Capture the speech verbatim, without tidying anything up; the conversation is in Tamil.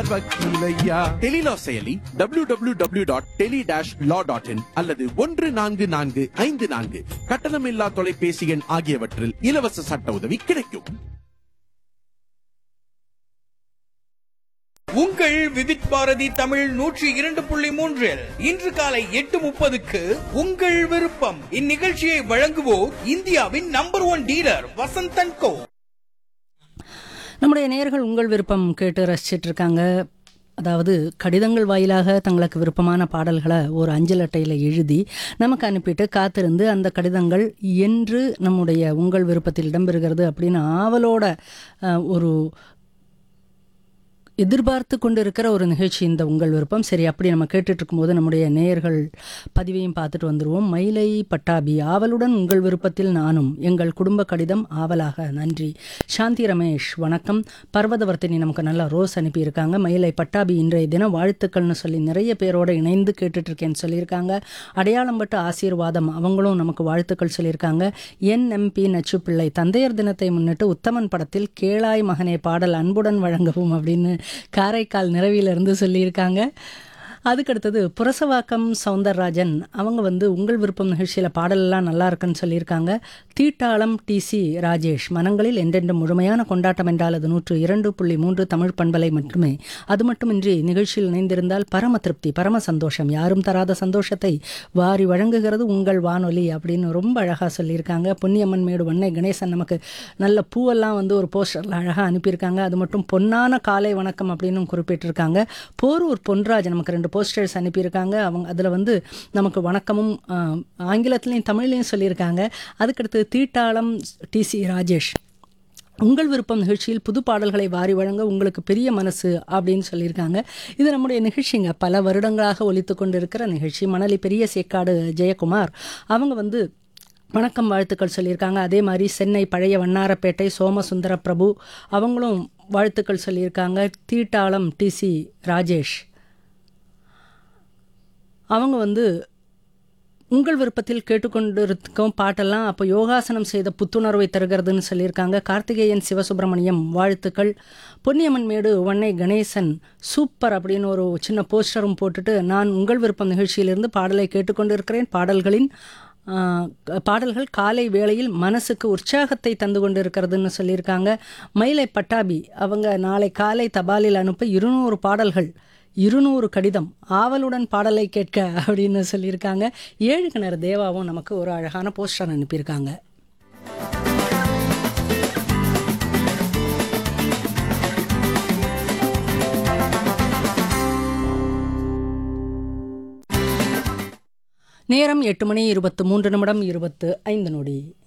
யார் வக்கீலையா? டெலிலா செயலி W W W dot tele dash law dot in அல்லது ஒன்று நான்கு நான்கு ஐந்து நான்கு கட்டணமில்லா தொலைபேசி எண் ஆகியவற்றில் இலவச சட்ட உதவி கிடைக்கும். உங்கள் விவித் பாரதி தமிழ் நூற்றி இரண்டு புள்ளி மூன்றில் இன்று காலை எட்டு முப்பதுக்கு உங்கள் விருப்பம். இந்நிகழ்ச்சியை வழங்குவோர் இந்தியாவின் நம்பர் ஒன் டீலர் வசந்தன் கோ. நம்முடைய நேயர்கள் உங்கள் விருப்பம் கேட்டு ரசிச்சிட்டு இருக்காங்க. அதாவது கடிதங்கள் வாயிலாக தங்களுக்கு விருப்பமான பாடல்களை ஒரு அஞ்சல் அட்டையில் எழுதி நமக்கு அனுப்பிட்டு காத்திருந்து அந்த கடிதங்கள் என்று நம்முடைய உங்கள் விருப்பத்தில் இடம்பெறுகிறது அப்படின்னு ஆவலோட ஒரு எதிர்பார்த்து கொண்டு இருக்கிற ஒரு நிகழ்ச்சி இந்த உங்கள் விருப்பம். சரி, அப்படி நம்ம கேட்டுட்டு இருக்கும்போது நம்முடைய நேயர்கள் பதிவையும் பார்த்துட்டு வந்துடுவோம். மயிலை பட்டாபி, ஆவலுடன் உங்கள் விருப்பத்தில் நானும், எங்கள் குடும்ப கடிதம் ஆவலாக. நன்றி. சாந்தி ரமேஷ், வணக்கம். பர்வதவர்த்தினி நமக்கு நல்லா ரோஸ் அனுப்பியிருக்காங்க. மயிலை பட்டாபி, இன்றைய தினம் வாழ்த்துக்கள்னு சொல்லி நிறைய பேரோட இணைந்து கேட்டுட்டு இருக்கேன்னு சொல்லியிருக்காங்க. அடையாளம் பட்டு ஆசீர்வாதம், அவங்களும் நமக்கு வாழ்த்துக்கள் சொல்லியிருக்காங்க. என் எம்பி நச்சு பிள்ளை, தந்தையர் தினத்தை முன்னிட்டு உத்தமன் படத்தில் கேளாய் மகனே பாடல் அன்புடன் வழங்கவும் அப்படின்னு காரைக்கால் நிறைவிலிருந்து சொல்லியிருக்காங்க. அதுக்கடுத்தது புரசவாக்கம் சவுந்தரராஜன், அவங்க வந்து உங்கள் விருப்பம் நிகழ்ச்சியில் பாடலெல்லாம் நல்லா இருக்குன்னு சொல்லியிருக்காங்க. தீட்டாளம் டி சி ராஜேஷ், மனங்களில் என்றென்றும் முழுமையான கொண்டாட்டம் என்றால் அது நூற்று இரண்டு புள்ளி மூன்று தமிழ் பண்பலை மட்டுமே. அது மட்டுமின்றி நிகழ்ச்சியில் இணைந்திருந்தால் பரம திருப்தி, பரம சந்தோஷம், யாரும் தராத சந்தோஷத்தை வாரி வழங்குகிறது உங்கள் வானொலி அப்படின்னு ரொம்ப அழகாக சொல்லியிருக்காங்க. பொன்னியம்மன் மேடு வண்ணை கணேசன் நமக்கு நல்ல பூவெல்லாம் வந்து ஒரு போஸ்டரில் அழகாக அனுப்பியிருக்காங்க. அது மட்டும் பொன்னான காலை வணக்கம் அப்படின்னு குறிப்பிட்டிருக்காங்க. போரூர் பொன்ராஜ் நமக்கு ரெண்டு போஸ்டர்ஸ் அனுப்பியிருக்காங்க. அவங்க அதில் வந்து நமக்கு வணக்கமும் ஆங்கிலத்திலையும் தமிழ்லையும் சொல்லியிருக்காங்க. அதுக்கடுத்து தீட்டாளம் டி சி ராஜேஷ், உங்கள் விருப்பம் நிகழ்ச்சியில் புது பாடல்களை வாரி வழங்க உங்களுக்கு பெரிய மனசு அப்படின்னு சொல்லியிருக்காங்க. இது நம்முடைய நிகழ்ச்சிங்க, பல வருடங்களாக ஒலித்து கொண்டு இருக்கிற நிகழ்ச்சி. மணலி பெரிய சேக்காடு ஜெயக்குமார், அவங்க வந்து வணக்கம் வாழ்த்துக்கள் சொல்லியிருக்காங்க. அதே மாதிரி சென்னை பழைய வண்ணாரப்பேட்டை சோமசுந்தர பிரபு, அவங்களும் வாழ்த்துக்கள் சொல்லியிருக்காங்க. தீட்டாளம் டி சி ராஜேஷ், அவங்க வந்து உங்கள் விருப்பத்தில் கேட்டுக்கொண்டிருக்கும் பாட்டெல்லாம் அப்போ யோகாசனம் செய்த புத்துணர்வை தருகிறதுன்னு சொல்லியிருக்காங்க. கார்த்திகேயன் சிவசுப்பிரமணியம் வாழ்த்துக்கள். பொன்னியம்மன் மேடு வண்ணை கணேசன் சூப்பர் அப்படின்னு ஒரு சின்ன போஸ்டரும் போட்டுட்டு, நான் உங்கள் விருப்பம் நிகழ்ச்சியிலிருந்து பாடலை கேட்டுக்கொண்டிருக்கிறேன். பாடல்களின் பாடல்கள் காலை வேளையில் மனசுக்கு உற்சாகத்தை தந்து கொண்டு இருக்கிறதுன்னு சொல்லியிருக்காங்க. மயிலை பட்டாபி, அவங்க நாளை காலை தபாலில் அனுப்ப இருநூறு பாடல்கள், இருநூறு கடிதம், ஆவலுடன் பாடலை கேட்க அப்படின்னு சொல்லியிருக்காங்க. ஏழு கிணறு தேவாவும் நமக்கு ஒரு அழகான போஸ்டர் அனுப்பியிருக்காங்க. நேரம் எட்டு மணி இருபத்து மூன்று நிமிடம் இருபத்து ஐந்து நொடி.